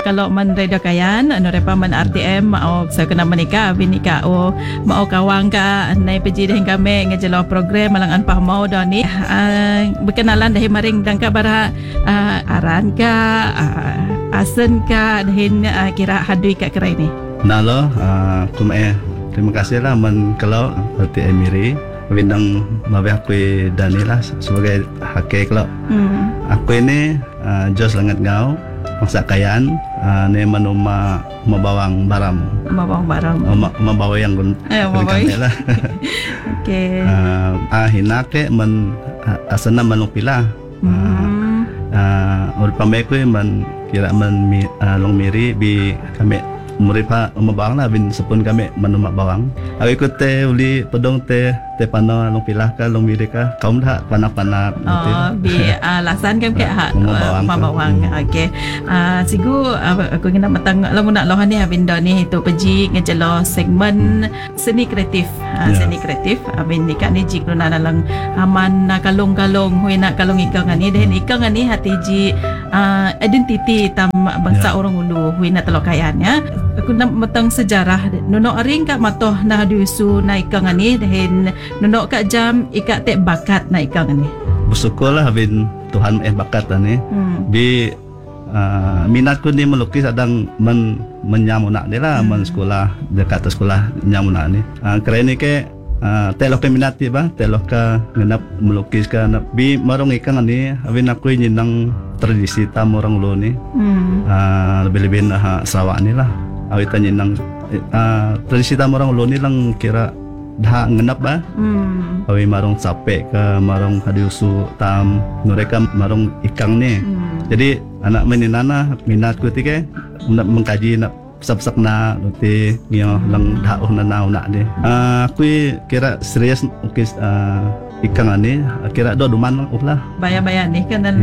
Kalau man reda kayan ano repa man RTM mau sa kana manika binika o mau kawang ka nay peji deh kami ngejelo program malangan pahmau do ni berkenalan dah maring dangka bara aran ka asen ka dahin kira hadui ka kerai ni. Nalo terima kasih lah man kalau RTM Miri bindang mabih aku Danila sebagai hakik lo. Aku ini jos langat ngau masa kayaan ne manuma mabawang baram mabawa yang gun lah. Okay. Hinake man asana manung pila ul pameku man kira man long miri bi kami muripa mabawang lah bin sepun kami manuma bawang aku ikut te uli pedong te pano long pilah ka long miri ka kaum dah panap bi lasan kam ke mabawang. Okay. Sigu aku ingin matang lamuna lohan ni abindo ni itu peji ngejelo segmen seni kreatif. Seni kreatif abin ni kan ni jikluna nalang aman kalong-kalong hui nak kalong ikang ni dan ikang ni hati ji identiti tam bangsa orang ulu hui nak telokayan ya. Aku nak matang sejarah nono aring ka matoh na diusu na ikang ni dan nono ka jam ikat tek bakat na ikang ni. Bersyukur lah bin Tuhan bakat ni. Bi minatku ni melukis adang menyamunak dia lah men sekolah dekat sekolah nyamunak ni. Keren ni ke telok ke minati ba telok ka ngenap melukis ka bi marong ikang ni abin aku nyinang tradisi tam orang lu ni. Lebih-lebih Sarawak ni lah. Awita nyinang tradisi tam orang lu ni lang kira dah ngenap ba. Awi marong capek ke marong hadiusu tam mereka marong ikang ni. Jadi anak meninana minatku tike nak mengkaji nak sap-sap na nanti nyo lang daoh na nak ni. Aku kira serius ukis ikang ni kira do duman lah. Bayar-bayar ni kan dan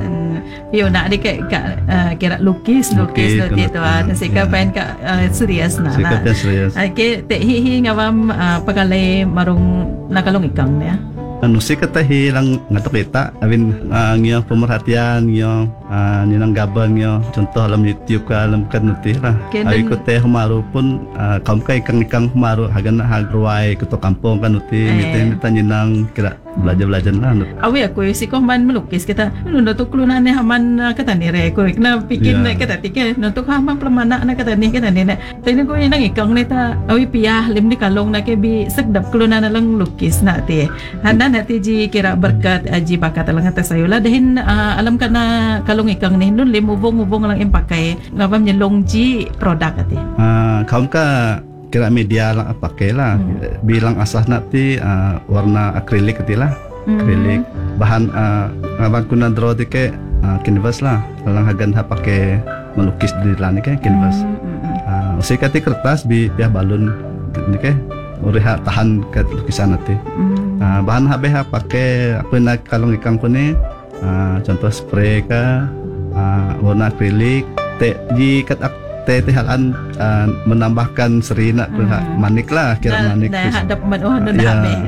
yo nak dia kira lukis nanti tu nasika pen ka serius na. Sikap serius. Okay, te hi ngawam pagalay marong nakalong ikang niya. Nusi kata hilang ngatok kita abin ngyo pemerhatian ngyo ninang gaban ngyo contoh dalam YouTube ka dalam kan nuti lah ay ko te humaru pun kaum kai ikang humaru hagan hagruai keto kampung kan nuti miten ninang kira belajar lah awi aku si ko man melukis kita nundo tuklunan ni haman kata ni re ko na pikin kata tike nutuk haman plemana na kata ni na tene ko inang ikang ni ta awi piah lim di kalong na ke bi sekdap klunan lang lukis na ti nanti ji kira berkat ji bakat lang atas sayula dahin alam ka na kalong ikang ni nun limubong lang impakai ngapam nyelong ji produk ati kaum ka kira media lang pakai lah bilang asah nanti warna akrilik ati lah akrilik bahan ngabang kuna draw tike canvas lah lang hagan ha pakai melukis di lani ke canvas usikati kertas bi pia balun ni ke uriha tahan ke lukisan nanti bahan habis pakai aku nak kalong ikang ko ni contoh spray ka warna akrilik te di kat te halan menambahkan serina manik lah kira manik dah hadap manuh dah habis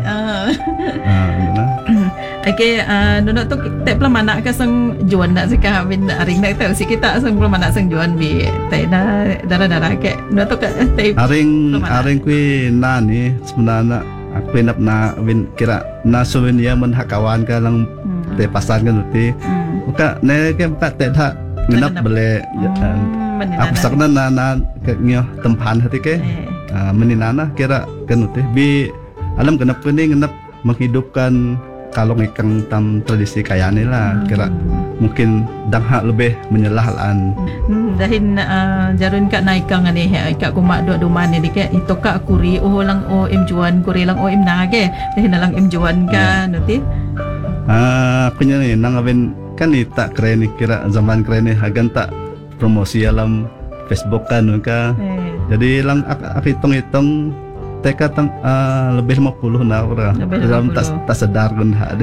okay nono tu te pelamana ka sang juan nak sika bin aring nak tahu si kita sang pelamana sang juan bi te na darah ke nono tu te aring kui na ni sebenarnya aku nak na win kira na souvenir men hakawan ka lang te pasan kan uti uka ne ke ka te tha ngenap bele aku sakna na ke ngyo tempan hati ke meninana kira kan uti bi alam kenap ni ngenap menghidupkan kalong ikang tam tradisi kaya ni lah kira mungkin dangha lebih menyelah-an dahin jarun ka naikang ani ka kuma do duman ni ke ito ka kuri lang imjuan kuri lang imnage dahin lang imjuan ka nuti kunya ni nang abin kan ni tak keren ni kira zaman keren ni hagan tak promosi alam Facebook kan ka jadi lang aku hitung-hitung teka tang lebih 50 na orang dalam tak sedar pun ada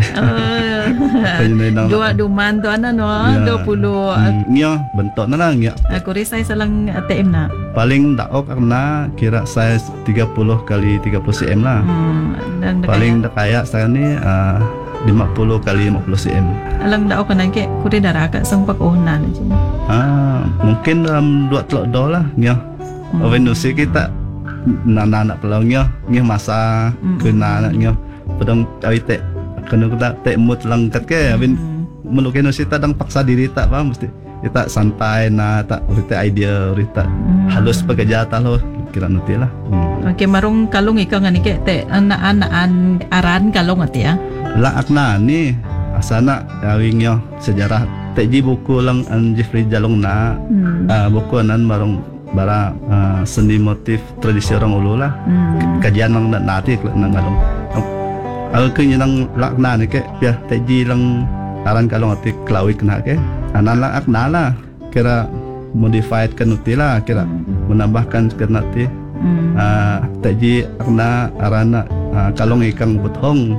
dua duman tu ana no 20 ngyo bentuk na lang ngyo aku risai salang ATM na paling daok karena kira size 30 kali 30 cm lah paling dak kaya saya ni 50 kali 50 cm alang daok kana ke kuri daraka sang pakuhnan mungkin mungkin $2 lah nya. Venusi kita nak pelongnya nya masa kena nya. Padang awite kena kita tek mood lang kat ke abin melukin usi ta dang paksa diri tak apa mesti kita santai na tak urita idea urita halus pekerja ta lo kira nanti lah. Okey marung kalung ikaw nga ni ke te anak-anak aran kalung ati ya. La akna ni asana awingyo sejarah teji buku lang an Jeffrey Jalong na buku nan marung bara seni motif tradisi orang ulu lah. Kajian lang nanti nang kalung. Al kenya nang lakna ni ke pia teji lang aran kalong ati klawi kena ke anan la akna lah kira modified kanuti lah kira menambahkan kenati teji akna arana kalong ikang buthong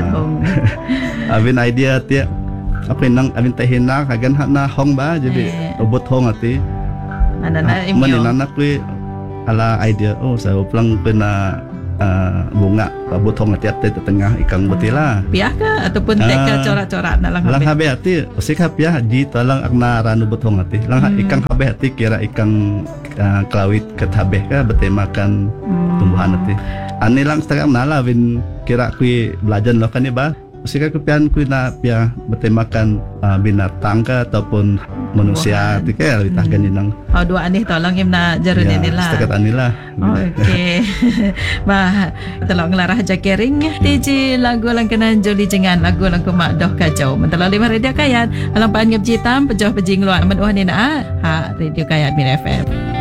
abin idea ti apa nang abin tehina kagan na hong ba jadi buthong ati maninanak wi ala idea saya pulang kena bunga buthong ati tengah ikang butila piah ka ataupun teka corak-corak na lang habe ati usik piah ji talang akna ranu buthong ati lang ikang habe ati kira ikang klawit ket habe ka betemakan tumbuhan ati ani lang setengah nala bin kira kui belajar lo kan ba usik ka pian kui na piah betemakan binatang ka ataupun manusia ati ka litah ganinang dua ani tolong im na jarun ini lah setakat ani lah okey bah tolong larah jakering tiji lagu lang kanan joli jengan lagu lang kumak doh kacau mentala lima radio kayat alang pan ngep jitam pejah pejing luar aman wah ni na ha radio kayat Mir FM